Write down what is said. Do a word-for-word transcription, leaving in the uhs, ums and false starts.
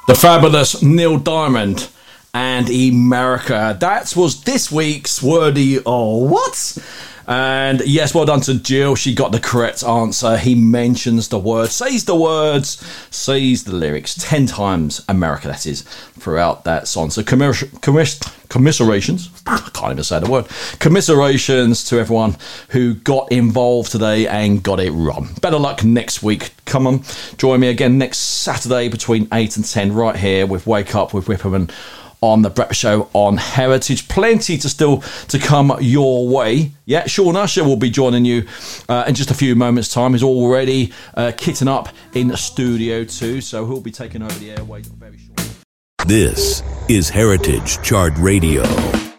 The fabulous Neil Diamond and America. That was this week's Wordy or What? And yes, well done to Jill. She got the correct answer. He mentions the word, says the words, says the lyrics ten times. America, that is, throughout that song. So commis- commis- commiserations. I can't even say the word. Commiserations to everyone who got involved today and got it wrong. Better luck next week. Come on, join me again next Saturday between eight and ten right here with Wake Up with Whipperman on the Breakfast Show on Heritage. Plenty to still to come your way. Yeah, Sean Usher will be joining you uh, in just a few moments' time. He's already uh, kitting up in the studio too, so he'll be taking over the airways very shortly. This is Heritage Chart Radio.